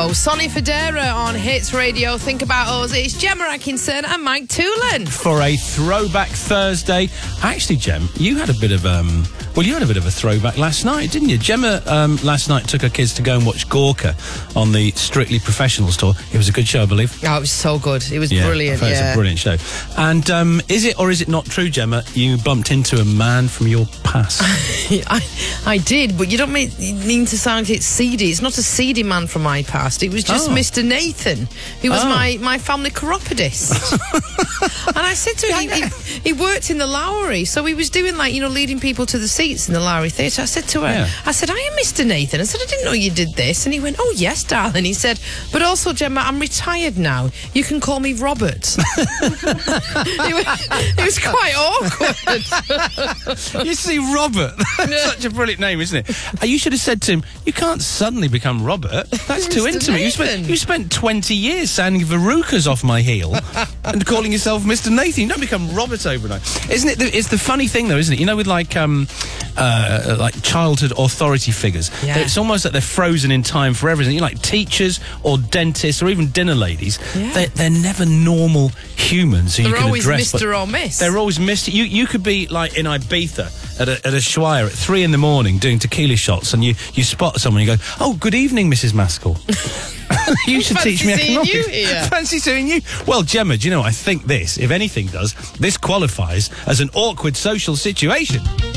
go. Sonny Fodera on Hits Radio. Think about us. It's Gemma Atkinson and Mike Toolan. For a throwback Thursday. Actually, Gem, you had a bit of a throwback last night, didn't you? Gemma last night took her kids to go and watch Gorka on the Strictly Professionals tour. It was a good show, I believe. Oh, it was so good. It was brilliant. It was a brilliant show. And is it or is it not true, Gemma, you bumped into a man from your past? I did, but you don't mean to sound it's seedy. It's not a seedy man from my past. It was just Mr. Nathan, who was my family chiropodist. And I said to him, he worked in the Lowry, so he was doing leading people to the seats in the Lowry Theatre. I said to her, I said, I am Mr. Nathan. I said, I didn't know you did this. And he went, oh yes, darling. He said, but also, Gemma, I'm retired now. You can call me Robert. It was quite awkward. You see, Robert, that's such a brilliant name, isn't it? You should have said to him, you can't suddenly become Robert. That's too intimate. You spent 20 years sounding verrucas off my heel and calling yourself Mr. Nathan. You don't become Robert overnight. Isn't it? It's the funny thing, though, isn't it? You know, with like childhood authority figures, it's almost like they're frozen in time for everything. You know, like teachers or dentists or even dinner ladies. Yeah. They're never normal humans who you can address. They're always Mr. or Miss. They're always Mr. You could be like in Ibiza at a Schweier at 3 a.m. doing tequila shots, and you spot someone, you go, oh, good evening, Mrs. Maskell. You should teach me economics. You here. Fancy seeing you. Well, Gemma, do you know, I think this, if anything does, this qualifies as an awkward social situation.